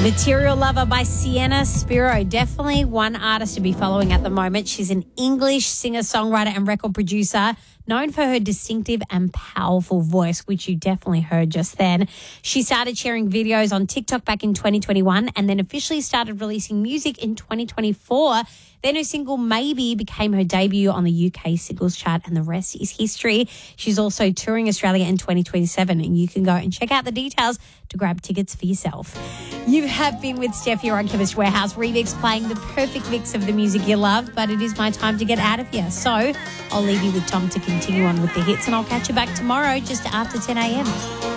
Material Lover by Sienna Spiro. Definitely one artist to be following at the moment. She's an English singer-songwriter and record producer known for her distinctive and powerful voice, which you definitely heard just then. She started sharing videos on TikTok back in 2021 and then officially started releasing music in 2024. Then her single Maybe became her debut on the UK singles chart, and the rest is history. She's also touring Australia in 2027, and you can go and check out the details to grab tickets for yourself. You have been with Steph here on Chemist Warehouse Remix, playing the perfect mix of the music you love, but it is my time to get out of here. So I'll leave you with Tom to continue on with the hits, and I'll catch you back tomorrow just after 10 a.m.